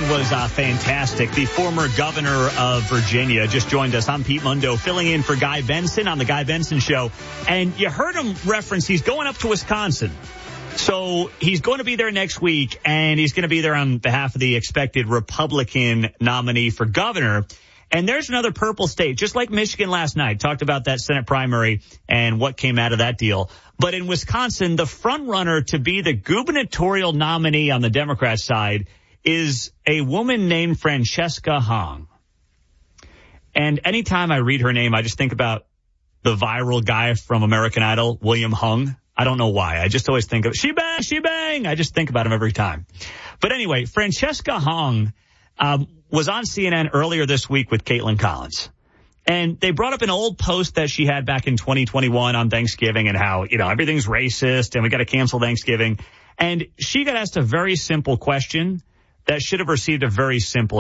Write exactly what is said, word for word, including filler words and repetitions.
weekend was uh, fantastic. The former governor of Virginia just joined us. I'm Pete Mundo, filling in for Guy Benson on the Guy Benson Show. And you heard him reference he's going up to Wisconsin. So he's going to be there next week, and he's going to be there on behalf of the expected Republican nominee for governor. And there's another purple state, just like Michigan last night. Talked about that Senate primary and what came out of that deal. But in Wisconsin, the front runner to be the gubernatorial nominee on the Democrat side is a woman named Francesca Hong. And anytime I read her name, I just think about the viral guy from American Idol, William Hung. I don't know why. I just always think of she bang, she bang. I just think about him every time. But anyway, Francesca Hong um, was on C N N earlier this week with Caitlin Collins. And they brought up an old post that she had back in twenty twenty-one on Thanksgiving and how, you know, everything's racist and we got to cancel Thanksgiving. And she got asked a very simple question that should have received a very simple